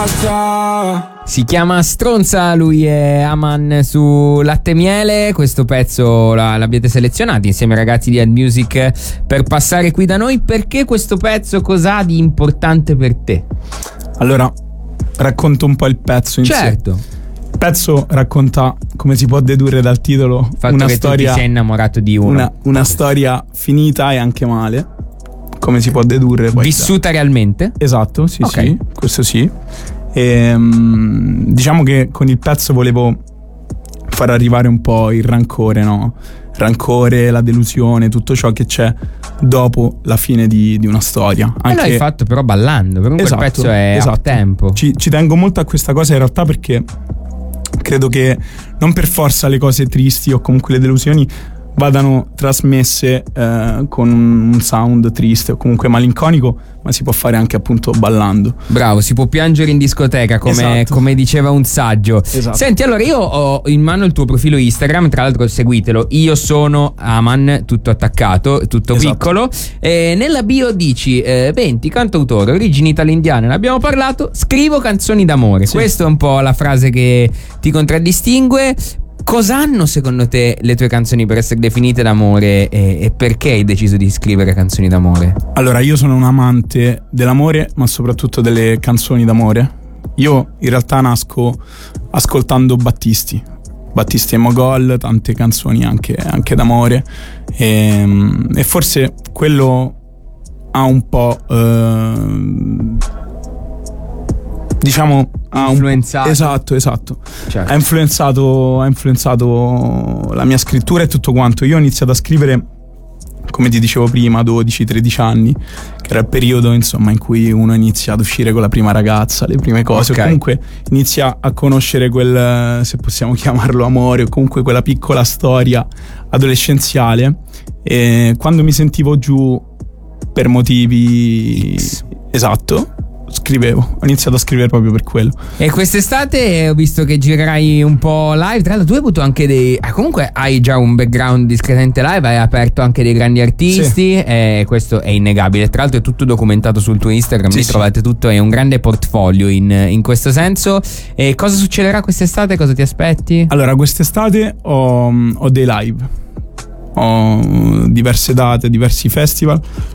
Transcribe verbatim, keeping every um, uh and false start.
realtà. Si chiama Stronza, lui è Aman su Latte Miele. Questo pezzo l'abbiate selezionato insieme ai ragazzi di Head Music per passare qui da noi. Perché questo pezzo cos'ha di importante per te? Allora, racconto un po' il pezzo in certo. sé. Il pezzo racconta, come si può dedurre dal titolo, il fatto una che storia, tu ti sei innamorato di uno. Una, una storia finita e anche male, come si può dedurre poi. Vissuta da... realmente? Esatto, sì, okay. sì, questo sì. E, um, diciamo che con il pezzo volevo far arrivare un po' il rancore, no? Il rancore, la delusione, tutto ciò che c'è dopo la fine di, di una storia. Anche... E l'hai fatto però ballando, comunque esatto, il pezzo è esatto. a tempo. Ci, ci tengo molto a questa cosa in realtà, perché credo che non per forza le cose tristi o comunque le delusioni vadano trasmesse eh, con un sound triste o comunque malinconico, ma si può fare anche appunto ballando. Bravo, si può piangere in discoteca, come, esatto. come diceva un saggio. Esatto. Senti, allora io ho in mano il tuo profilo Instagram, tra l'altro seguitelo, io sono Aman, tutto attaccato, tutto esatto. piccolo, e nella bio dici eh, venti, cantautore, origini italo-indiane, ne abbiamo parlato, scrivo canzoni d'amore. Sì. Questa è un po' la frase che ti contraddistingue. Cosa hanno secondo te le tue canzoni per essere definite d'amore, e, e perché hai deciso di scrivere canzoni d'amore? Allora, io sono un amante dell'amore, ma soprattutto delle canzoni d'amore. Io in realtà nasco ascoltando Battisti Battisti e Mogol, tante canzoni anche, anche d'amore, e, e forse quello ha un po' eh, diciamo ha influenzato. Un, esatto, esatto. Certo. Ha influenzato, ha influenzato la mia scrittura e tutto quanto. Io ho iniziato a scrivere, come ti dicevo prima, dodici tredici anni, che era il periodo insomma in cui uno inizia ad uscire con la prima ragazza, le prime cose, okay. O comunque inizia a conoscere quel, se possiamo chiamarlo amore, o comunque quella piccola storia adolescenziale. E quando mi sentivo giù per motivi X. Esatto, scrivevo, ho iniziato a scrivere proprio per quello. E quest'estate ho visto che girerai un po' live. Tra l'altro tu hai avuto anche dei ah, comunque hai già un background discretamente live, hai aperto anche dei grandi artisti, sì. E questo è innegabile. Tra l'altro è tutto documentato sul tuo Instagram, sì, lì sì. Trovate tutto, è un grande portfolio in, in questo senso. E cosa succederà quest'estate? Cosa ti aspetti? Allora, quest'estate ho, ho dei live, ho diverse date, diversi festival.